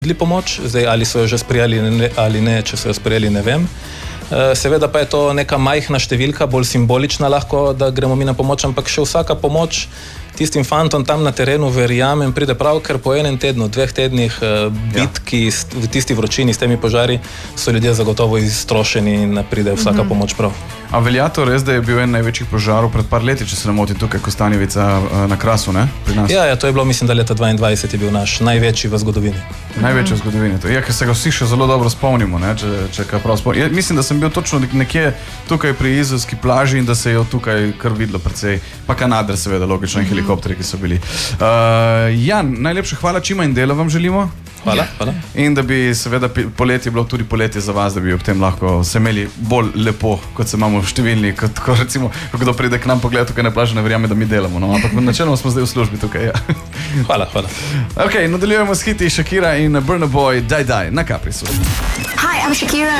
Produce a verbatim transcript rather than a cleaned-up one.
pomoč, zdaj ali so jo že sprejeli ali ne, če so jo sprejeli, ne vem. Seveda pa je to neka majhna številka, bolj simbolična lahko, da gremo mi na pomoč, ampak še vsaka pomoč tistim fantom tam na terenu, verjamem, pride prav, ker po enem tednu, dveh tednih bitki ja. v tisti vročini s temi požari so ljudje zagotovo iztrošeni in pride vsaka mm-hmm. pomoč prav. A velja to res, da je bil en največjih požarov pred par leti, če se ne motim, tukaj Kostanjevica na Krasu, ne? Pri nas? Ja, ja, to je bilo, mislim, da leta dvaindvajset je bil naš največji v zgodovini. Največji v zgodovini. Ja, ker se ga vsi še zelo dobro spomnimo, ne? Če, če kaj prav spomnimo. Ja, mislim, da sem bil točno nekje tukaj pri Izolski plaži in da se je tukaj kar videlo precej, pa Kanader seveda, logično, in helikopteri, ki so bili. Uh, Jan, najlepša hvala, čima in dela vam želimo. Hvala, hvala. In da bi seveda poletje bilo tudi poletje za vas, da bi ob tem lahko se imeli bolj lepo, kot se imamo številni, kot ko recimo, ko kdo pride k nam pogled tukaj na plaži, ne verjame, da mi delamo, no, ampak načeloma smo zdaj v službi tukaj, ja. Hvala, hvala. Ok, nadaljujemo s hiti Shakira in Burna Boy, Die Die, na Caprisu. Hi, I'm Shakira